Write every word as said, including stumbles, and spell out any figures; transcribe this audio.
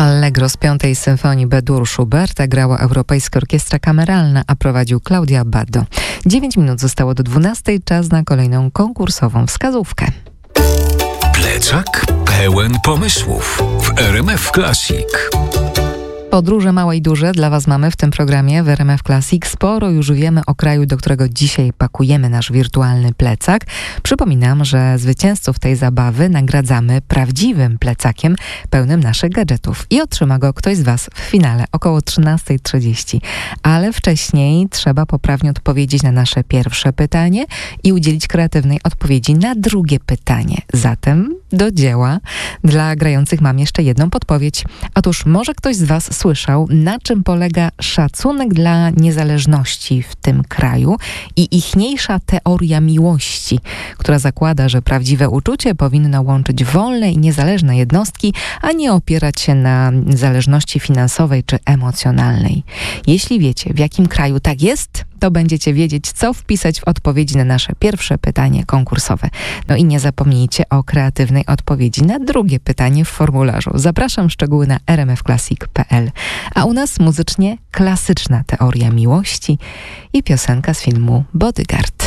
Allegro z piątej symfonii B-dur Schuberta grała Europejska Orkiestra Kameralna, a prowadził Claudio Abbado. Dziewięć minut zostało do dwunastej, czas na kolejną konkursową wskazówkę. Plecak pełen pomysłów w R M F Classic. Podróże małe i duże dla Was mamy w tym programie w R M F Classic. Sporo już wiemy o kraju, do którego dzisiaj pakujemy nasz wirtualny plecak. Przypominam, że zwycięzców tej zabawy nagradzamy prawdziwym plecakiem pełnym naszych gadżetów. I otrzyma go ktoś z Was w finale około trzynasta trzydzieści. Ale wcześniej trzeba poprawnie odpowiedzieć na nasze pierwsze pytanie i udzielić kreatywnej odpowiedzi na drugie pytanie. Zatem do dzieła. Dla grających mam jeszcze jedną podpowiedź. Otóż może ktoś z Was słyszał, na czym polega szacunek dla niezależności w tym kraju i ichniejsza teoria miłości, która zakłada, że prawdziwe uczucie powinno łączyć wolne i niezależne jednostki, a nie opierać się na zależności finansowej czy emocjonalnej. Jeśli wiecie, w jakim kraju tak jest, to będziecie wiedzieć, co wpisać w odpowiedzi na nasze pierwsze pytanie konkursowe. No i nie zapomnijcie o kreatywnej odpowiedzi na drugie pytanie w formularzu. Zapraszam, szczegóły na r m f classic kropka p l. A u nas muzycznie klasyczna teoria miłości i piosenka z filmu Bodyguard.